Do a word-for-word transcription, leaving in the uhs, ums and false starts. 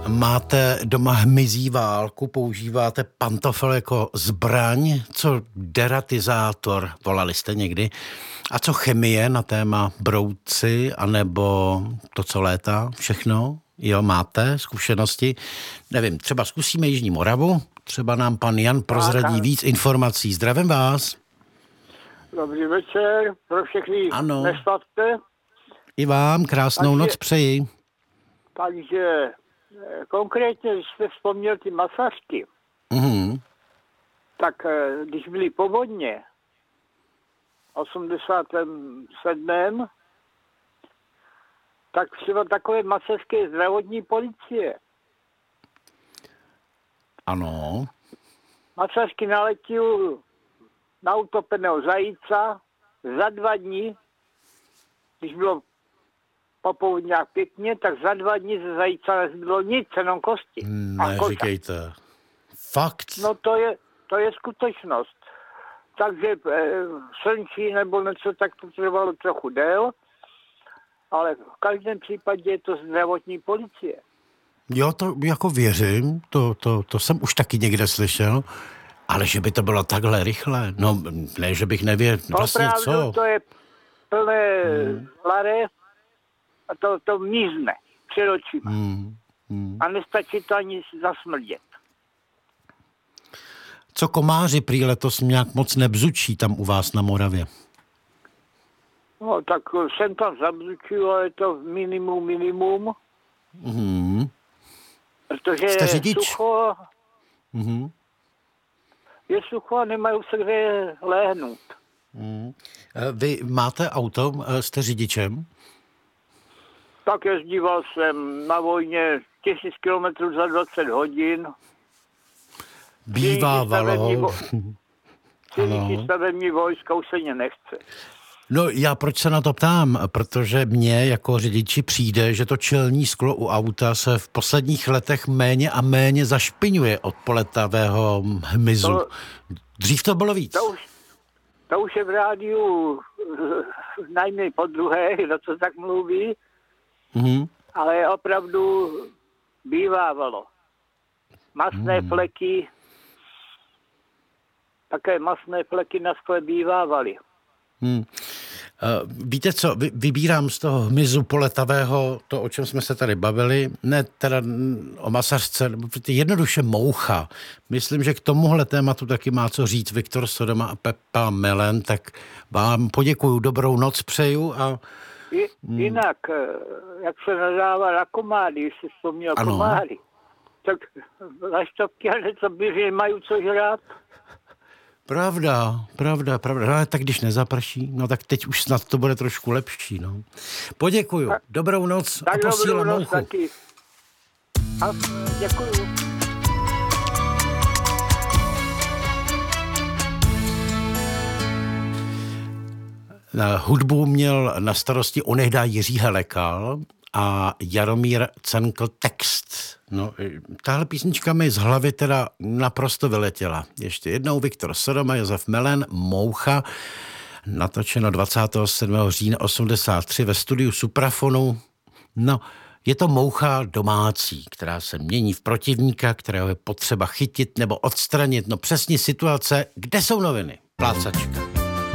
Máte doma hmyzí válku, používáte pantofel jako zbraň, co deratizátor, volali jste někdy, a co chemie na téma brouci, anebo to, co létá, všechno? Jo, máte zkušenosti? Nevím, třeba zkusíme Jižní Moravu, třeba nám pan Jan prozradí víc informací. Zdravím vás. Dobrý večer pro všechny neslavte. I vám krásnou takže, noc přeji. Takže konkrétně, když jste vzpomněl ty masažky, mm-hmm. tak když byly povodně osmdesátém sedmém tak třeba takové masažky zdravotní policie. Ano. Masažky naletil na utopeného zajíca za dva dny, když bylo po povodňách pěkně, tak za dva dny ze zajíca nezbylo nic, jenom kosti. Neříkejte. Fakt? No to je, to je skutečnost. Takže e, srnčí nebo něco, tak to trvalo trochu dél, ale v každém případě je to zdravotní policie. Jo, to jako věřím, to, to, to jsem už taky někde slyšel, ale že by to bylo takhle rychle, no ne, že bych nevěděl, vlastně opravdu, co? To je plné hmm. larev a to, to mizne před očima. Hmm. Hmm. A nestačí to ani zasmrdět. Co komáři prý letos nějak moc nebzučí tam u vás na Moravě? No, tak jsem tam zabzučil, ale je to minimum, minimum. Hmm. Protože Jste je sucho, hmm. je sucho a nemají se kde léhnout. Hmm. Vy máte auto, jste řidičem? Tak jezdíval jsem na vojně tisíc kilometrů za dvacet hodin. Bývávalo. Civilní stavební vojska už se mě nechce. No já proč se na to ptám? Protože mně jako řidiči přijde, že to čelní sklo u auta se v posledních letech méně a méně zašpiňuje od poletavého hmyzu. To, Dřív to bylo víc. To už, to už je v rádiu najmniej po druhé, kdo to tak mluví, mm-hmm. ale opravdu bývávalo. Masné mm. fleky, také masné fleky na skle bývávaly. Hmm. Uh, víte co, Vy, vybírám z toho hmyzu poletavého to, o čem jsme se tady bavili, ne teda o masařce, jednoduše moucha. Myslím, že k tomuhle tématu taky má co říct Viktor Sodoma a Pepa Melen, tak vám poděkuju, dobrou noc přeju a... I, hmm. Jinak, jak se nadává na komáry, když jsi vzpomněl komáry, tak laštovky a něco běžně mají co žrát. Pravda, pravda, pravda. No, ale tak když nezaprší, no tak teď už snad to bude trošku lepší, no. Poděkuju. Tak, dobrou noc tak a posílám mouchu. Taky. A děkuju. Na hudbu měl na starosti onehdá Jiří Helekal a Jaromír Cenkl text. No, tahle písnička mi z hlavy teda naprosto vyletěla. Ještě jednou Viktor Sodoma, Josef Melen, Moucha, natočeno dvacátého sedmého října osmdesát tři ve studiu Suprafonu. No, je to moucha domácí, která se mění v protivníka, kterého je potřeba chytit nebo odstranit. No přesně situace, kde jsou noviny. Plácačka.